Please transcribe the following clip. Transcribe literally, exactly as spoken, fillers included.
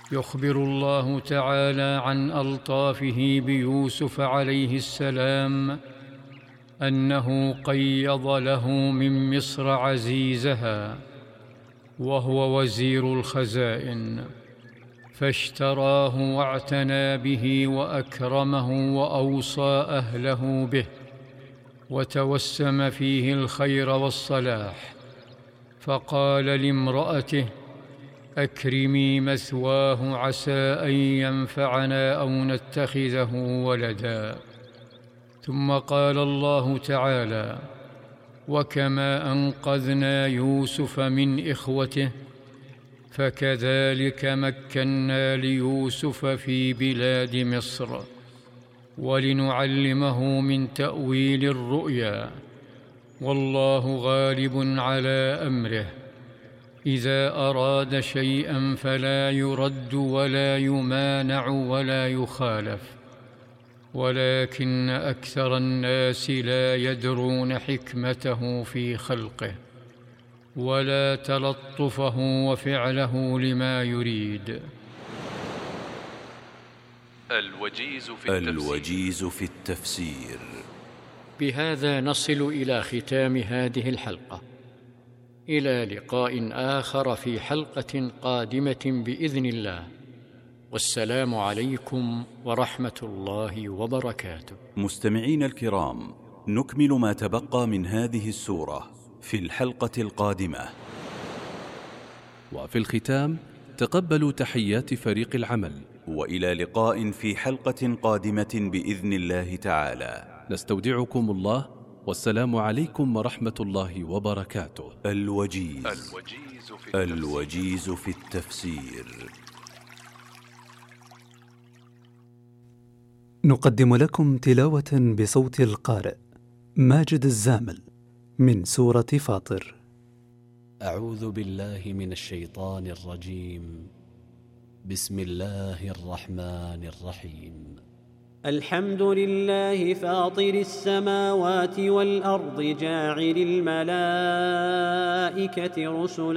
يخبر الله تعالى عن ألطافه بيوسف عليه السلام أنه قيض له من مصر عزيزها وهو وزير الخزائن، فاشتراه واعتنى به وأكرمه وأوصى أهله به، وتوسم فيه الخير والصلاح، فقال لامرأته: أكرمي مثواه عسى أن ينفعنا أو نتخذه ولدا. ثم قال الله تعالى: وكما أنقذنا يوسف من إخوته فكذلك مكنا ليوسف في بلاد مصر ولنعلمه من تأويل الرؤيا، والله غالب على أمره، إذا أراد شيئا فلا يرد ولا يمانع ولا يخالف، ولكن أكثر الناس لا يدرون حكمته في خلقه ولا تلطفه وفعله لما يريد. الوجيز في التفسير, الوجيز في التفسير. بهذا نصل إلى ختام هذه الحلقة، إلى لقاء آخر في حلقة قادمة بإذن الله، والسلام عليكم ورحمة الله وبركاته. مستمعين الكرام، نكمل ما تبقى من هذه السورة في الحلقة القادمة. وفي الختام تقبلوا تحيات فريق العمل، وإلى لقاء في حلقة قادمة بإذن الله تعالى. نستودعكم الله، والسلام عليكم ورحمة الله وبركاته. الوجيز, الوجيز, في, الوجيز في التفسير. نقدم لكم تلاوة بصوت القارئ ماجد الزامل من سورة فاطر. أعوذ بالله من الشيطان الرجيم. بسم الله الرحمن الرحيم. الحمد لله فاطر السماوات والأرض جاعل الملائكة رسلا